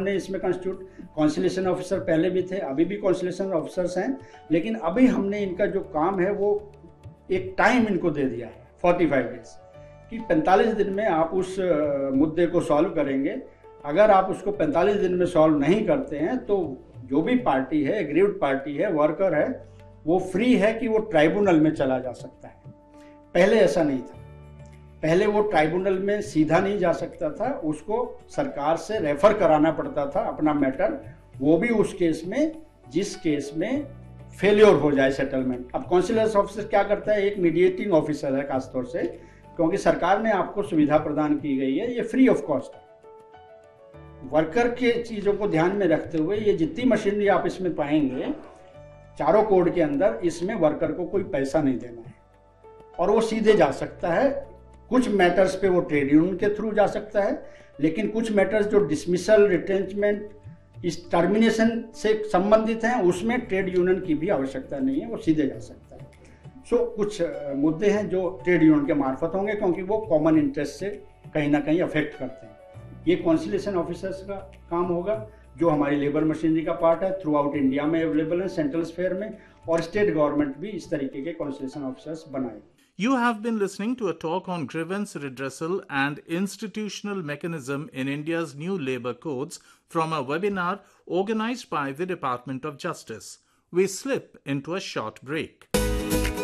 हमने इसमें कॉन्सुलेशन ऑफिसर पहले भी थे, अभी भी कॉन्सुलेशन ऑफिसर्स हैं, लेकिन अभी हमने इनका जो काम है वो एक टाइम इनको दे दिया है 45 डेज कि 45 दिन में आप उस मुद्दे को सॉल्व करेंगे। अगर आप उसको 45 दिन में सॉल्व नहीं करते हैं तो जो भी पार्टी है, एग्रीव्ड पार्टी है, वर्कर है, वो फ्री है कि वो ट्राइब्यूनल में चला जा सकता है। पहले ऐसा नहीं था, पहले वो ट्राइब्यूनल में सीधा नहीं जा सकता था, उसको सरकार से रेफर कराना पड़ता था अपना मैटर, वो भी उस केस में जिस केस में फेलियर हो जाए सेटलमेंट। अब कॉन्सुलेट ऑफिसर क्या करता है, एक मीडिएटिंग ऑफिसर है खासतौर से, क्योंकि सरकार ने आपको सुविधा प्रदान की गई है, ये फ्री ऑफ कॉस्ट है। वर्कर के चीज़ों को ध्यान में रखते हुए ये जितनी मशीनरी आप इसमें पाएंगे चारों कोड के अंदर, इसमें वर्कर को कोई पैसा नहीं देना है और वो सीधे जा सकता है। कुछ मैटर्स पे वो ट्रेड यूनियन के थ्रू जा सकता है, लेकिन कुछ मैटर्स जो डिसमिसल, रिटेंचमेंट, इस टर्मिनेशन से संबंधित हैं उसमें ट्रेड यूनियन की भी आवश्यकता नहीं है, वो सीधे जा सकता है। कुछ मुद्दे हैं जो ट्रेड यूनियन के मार्फत होंगे क्योंकि वो कॉमन इंटरेस्ट से कहीं ना कहीं अफेक्ट करते हैं। ये कॉन्सुलेशन ऑफिसर्स का काम होगा जो हमारी लेबर मशीनरी का पार्ट है, थ्रू आउट इंडिया में अवेलेबल है, सेंट्रल स्फेयर में, और स्टेट गवर्नमेंट भी इस तरीके के कॉन्सुलेशन ऑफिसर्स बनाए। You have been listening to a talk on grievance redressal and institutional mechanism in India's new labor codes from a webinar organized by the Department of Justice. We slip into a short break.